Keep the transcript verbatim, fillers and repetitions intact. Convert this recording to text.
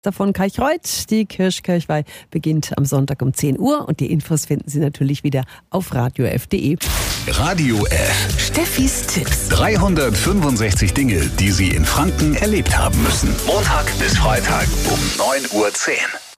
Davon Kaichreuth. Die Kirchkirchweih beginnt am Sonntag um zehn Uhr und die Infos finden Sie natürlich wieder auf radio f punkt de. Radio F. Steffis Tipps. dreihundertfünfundsechzig Dinge, die Sie in Franken erlebt haben müssen. Montag bis Freitag um neun Uhr zehn.